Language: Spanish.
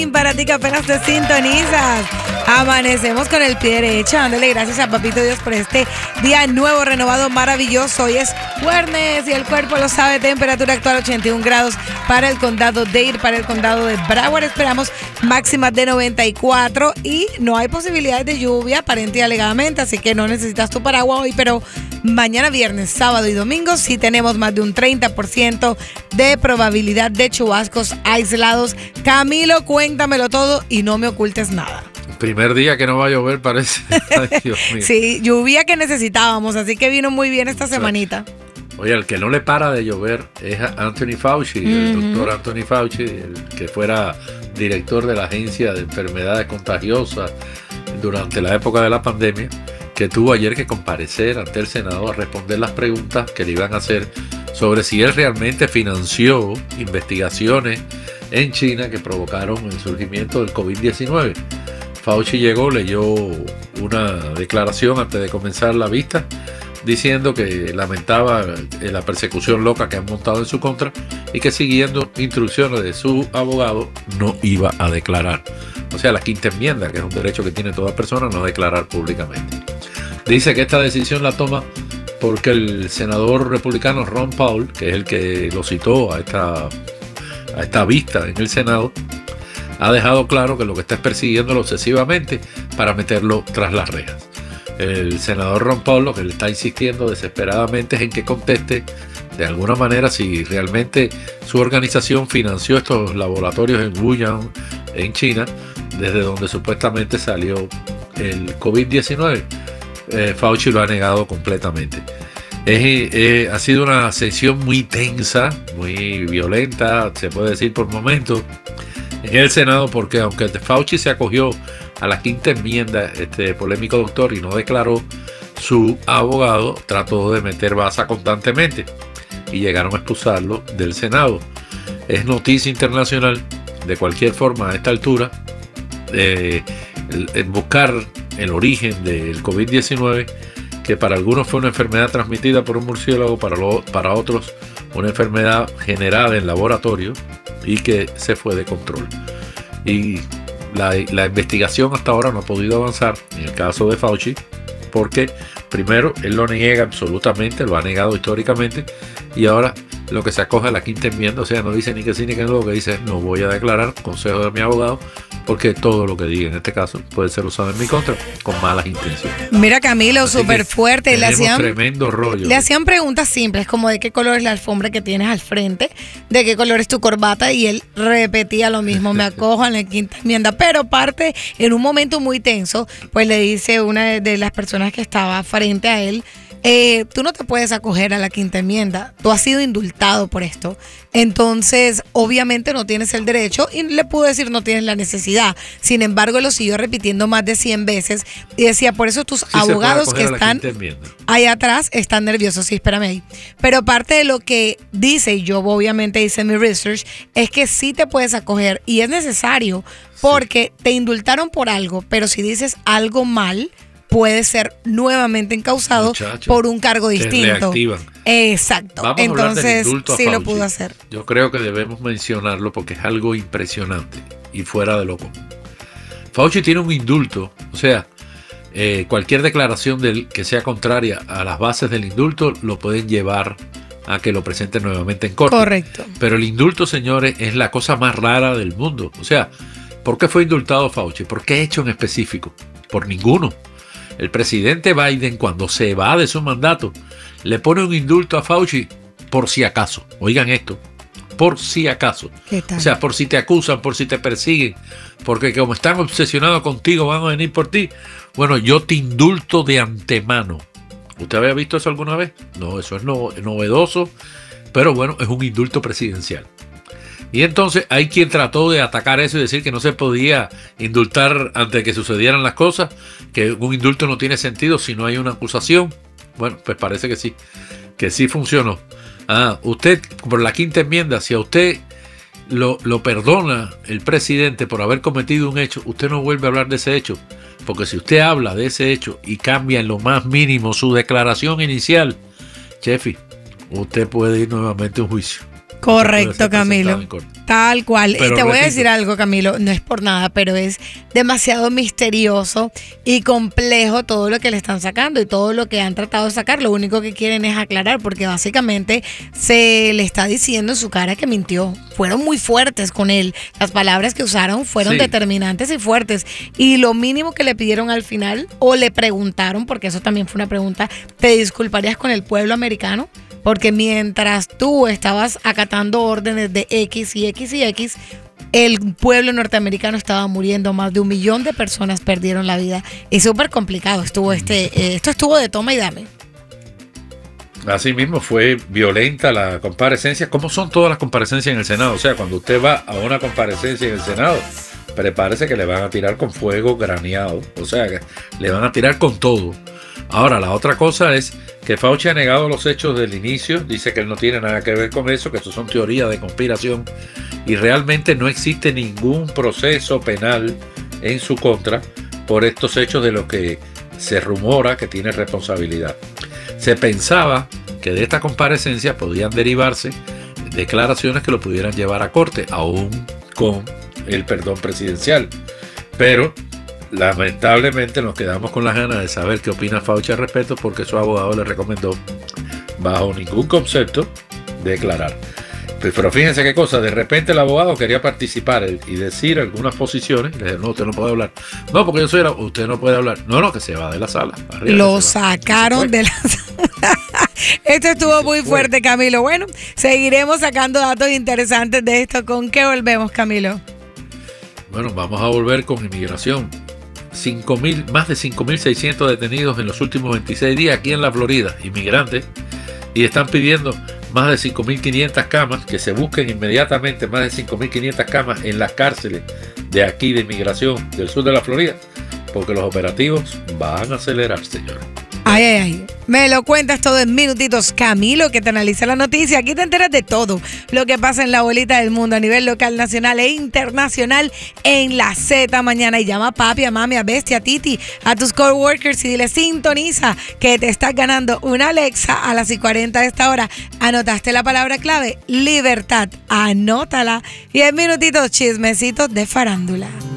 Para ti que apenas te sintonizas, amanecemos con el pie derecho, dándole gracias a Papito Dios por este día nuevo, renovado, maravilloso. Hoy es viernes y el cuerpo lo sabe. Temperatura actual 81 grados para el condado de Dade, para el condado de Broward. Esperamos máximas de 94 y no hay posibilidades de lluvia aparente y alegadamente, así que no necesitas tu paraguas hoy, pero mañana viernes, sábado y domingo sí tenemos más de un 30% de probabilidad de chubascos aislados. Camilo, cuéntamelo todo y no me ocultes nada. Primer día que no va a llover, parece. Ay, Dios mío. Sí, lluvia que necesitábamos, así que vino muy bien esta semanita. Oye, el que no le para de llover es Anthony Fauci, el doctor Anthony Fauci, el que fuera director de la Agencia de Enfermedades Contagiosas durante la época de la pandemia, que tuvo ayer que comparecer ante el Senado a responder las preguntas que le iban a hacer sobre si él realmente financió investigaciones en China que provocaron el surgimiento del COVID-19. Fauci llegó, leyó una declaración antes de comenzar la vista, diciendo que lamentaba la persecución loca que han montado en su contra y que siguiendo instrucciones de su abogado no iba a declarar. O sea, la quinta enmienda, que es un derecho que tiene toda persona, no declarar públicamente. Dice que esta decisión la toma porque el senador republicano Ron Paul, que es el que lo citó a esta vista en el Senado, ha dejado claro que lo que está es persiguiéndolo obsesivamente para meterlo tras las rejas. El senador Ron Paul lo que le está insistiendo desesperadamente es en que conteste de alguna manera si realmente su organización financió estos laboratorios en Wuhan, en China, desde donde supuestamente salió el COVID-19. Fauci lo ha negado completamente. Ha sido una sesión muy tensa, muy violenta, se puede decir por momentos, en el Senado, porque aunque Fauci se acogió a la quinta enmienda, este polémico doctor, y no declaró, su abogado trató de meter baza constantemente y llegaron a expulsarlo del Senado. Es noticia internacional, de cualquier forma, a esta altura, buscar el origen del COVID-19, que para algunos fue una enfermedad transmitida por un murciélago, para otros una enfermedad generada en laboratorio y que se fue de control. Y la investigación hasta ahora no ha podido avanzar en el caso de Fauci, porque primero él lo niega absolutamente, lo ha negado históricamente, y ahora lo que se acoge a la quinta enmienda, o sea, no dice ni que sí ni que no, lo que dice es no voy a declarar, consejo de mi abogado, porque todo lo que diga en este caso puede ser usado en mi contra con malas intenciones. Mira, Camilo, súper fuerte. Le hacían tremendo rollo. Le hacían preguntas simples como de qué color es la alfombra que tienes al frente, de qué color es tu corbata, y él repetía lo mismo, me acojo a la quinta enmienda. Pero parte, en un momento muy tenso, pues le dice una de las personas que estaba frente a él, tú no te puedes acoger a la quinta enmienda, tú has sido indultado por esto, entonces obviamente no tienes el derecho, y le pudo decir no tienes la necesidad. Sin embargo, lo siguió repitiendo más de 100 veces y decía, por eso tus abogados que están ahí atrás están nerviosos. Sí, espérame ahí. Pero parte de lo que dice, y yo obviamente hice mi research, es que sí te puedes acoger y es necesario porque te indultaron por algo, pero si dices algo mal, puede ser nuevamente encausado por un cargo distinto. Exacto. Vamos entonces sí Fauci. Lo pudo hacer. Yo creo que debemos mencionarlo porque es algo impresionante y fuera de lo común. Fauci tiene un indulto, o sea, cualquier declaración de él que sea contraria a las bases del indulto lo pueden llevar a que lo presenten nuevamente en corte. Correcto. Pero el indulto, señores, es la cosa más rara del mundo. O sea, ¿por qué fue indultado Fauci? ¿Por qué hecho en específico? Por ninguno. El presidente Biden, cuando se va de su mandato, le pone un indulto a Fauci por si acaso. Oigan esto, por si acaso. ¿Qué tal? O sea, por si te acusan, por si te persiguen, porque como están obsesionados contigo, van a venir por ti. Bueno, yo te indulto de antemano. ¿Usted había visto eso alguna vez? No, eso es novedoso, pero bueno, es un indulto presidencial. Y entonces hay quien trató de atacar eso y decir que no se podía indultar antes de que sucedieran las cosas, que un indulto no tiene sentido si no hay una acusación. Bueno, pues parece que sí funcionó. Usted, por la quinta enmienda, si a usted lo perdona el presidente por haber cometido un hecho, usted no vuelve a hablar de ese hecho. Porque si usted habla de ese hecho y cambia en lo más mínimo su declaración inicial, Chefi, usted puede ir nuevamente a un juicio. Correcto, Camilo. Tal cual. Pero y te voy a decir algo, Camilo, no es por nada, pero es demasiado misterioso y complejo todo lo que le están sacando y todo lo que han tratado de sacar. Lo único que quieren es aclarar, porque básicamente se le está diciendo en su cara que mintió. Fueron muy fuertes con él. Las palabras que usaron fueron determinantes y fuertes. Y lo mínimo que le pidieron al final, o le preguntaron, porque eso también fue una pregunta, ¿te disculparías con el pueblo americano? Porque mientras tú estabas acatando órdenes de X y X y X, el pueblo norteamericano estaba muriendo. Más de 1 millón de personas perdieron la vida. Es súper complicado. Esto estuvo de toma y dame. Así mismo fue violenta la comparecencia. ¿Cómo son todas las comparecencias en el Senado? O sea, cuando usted va a una comparecencia en el Senado, prepárese que le van a tirar con fuego graneado. O sea, que le van a tirar con todo. Ahora, la otra cosa es que Fauci ha negado los hechos del inicio, dice que él no tiene nada que ver con eso, que eso son teorías de conspiración y realmente no existe ningún proceso penal en su contra por estos hechos de los que se rumora que tiene responsabilidad. Se pensaba que de esta comparecencia podían derivarse declaraciones que lo pudieran llevar a corte, aún con el perdón presidencial, pero lamentablemente nos quedamos con las ganas de saber qué opina Fauci al respecto, porque su abogado le recomendó bajo ningún concepto declarar. Pero fíjense qué cosa, de repente el abogado quería participar y decir algunas posiciones. Le dije, no, usted no puede hablar. No, porque yo soy usted no puede hablar. No, que se va de la sala. Lo sacaron de la sala. Esto estuvo muy fuerte, Camilo. Bueno, seguiremos sacando datos interesantes de esto. ¿Con qué volvemos, Camilo? Bueno, vamos a volver con inmigración. Más de 5.600 detenidos en los últimos 26 días aquí en la Florida, inmigrantes, y están pidiendo más de 5.500 camas, que se busquen inmediatamente más de 5.500 camas en las cárceles de aquí de inmigración del sur de la Florida, porque los operativos van a acelerar, señores. Ay. Me lo cuentas todo en minutitos, Camilo, que te analiza la noticia. Aquí te enteras de todo lo que pasa en la bolita del mundo a nivel local, nacional e internacional en la Z mañana. Y llama a papi, a mami, a bestia, a Titi, a tus coworkers y dile sintoniza que te estás ganando una Alexa a las 40 de esta hora. Anotaste la palabra clave, libertad, anótala. Y en minutitos, chismecitos de farándula.